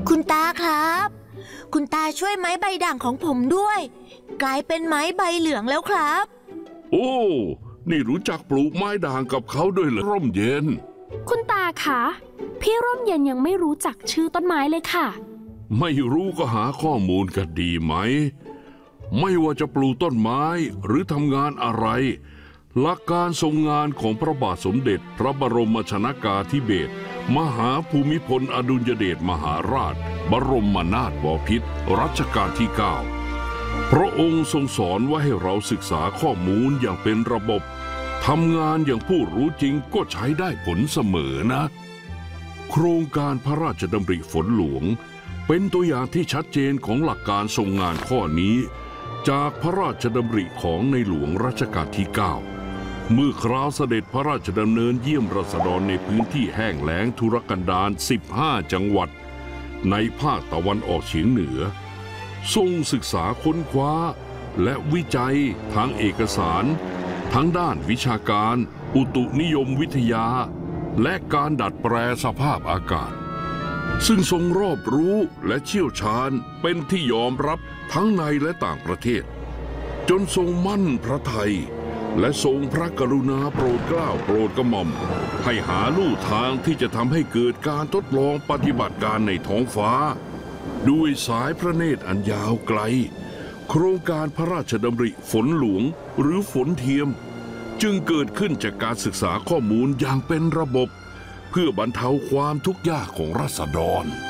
คุณตาครับคุณตาช่วยไม้ใบด่างของผมด้วยกลายเป็นไม้ใบเหลืองแล้วครับโอ้นี่รู้จักปลูกไม้ด่างกับเขาด้วยเหรอร่มเย็นคุณตาคะพี่ร่มเย็นยังไม่รู้จักชื่อต้นไม้เลยค่ะไม่รู้ก็หาข้อมูลกันดีไหมไม่ว่าจะปลูกต้นไม้หรือทำงานอะไรหลักการทรงงานของพระบาทสมเด็จพระบรมชนกาธิเบศรมหาภูมิพลอดุลยเดชมหาราชบรมนาถบพิตรรัชกาลที่ 9พระองค์ทรงสอนว่าให้เราศึกษาข้อมูลอย่างเป็นระบบทำงานอย่างผู้รู้จริงก็ใช้ได้ผลเสมอนะโครงการพระราชดำริฝนหลวงเป็นตัวอย่างที่ชัดเจนของหลักการทรงงานข้อนี้จากพระราชดำริของในหลวงรัชกาลที่ 9เมื่อคราวเสด็จพระราชดำเนินเยี่ยมราษฎรในพื้นที่แห้งแล้งทุรกันดาร15จังหวัดในภาคตะวันออกเฉียงเหนือทรงศึกษาค้นคว้าและวิจัยทางเอกสารทั้งด้านวิชาการอุตุนิยมวิทยาและการดัดแปลสภาพอากาศซึ่งทรงรอบรู้และเชี่ยวชาญเป็นที่ยอมรับทั้งในและต่างประเทศจนทรงมั่นพระทัยและทรงพระกรุณาโปรดเกล้าโปรดกระหม่อมให้หาลู่ทางที่จะทำให้เกิดการทดลองปฏิบัติการในท้องฟ้าด้วยสายพระเนตรอันยาวไกลโครงการพระราชดำริฝนหลวงหรือฝนเทียมจึงเกิดขึ้นจากการศึกษาข้อมูลอย่างเป็นระบบเพื่อบรรเทาความทุกข์ยากของราษฎร